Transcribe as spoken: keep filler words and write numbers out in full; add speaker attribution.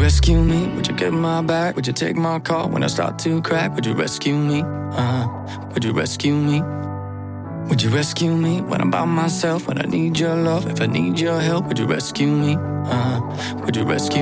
Speaker 1: rescue me? Would you get my back? Would you take my call when I start to crack? Would you rescue me? Uh, would you rescue me? Would you rescue me when I'm by myself? When I need your love, if I need your help, would you rescue me? Uh, would you rescue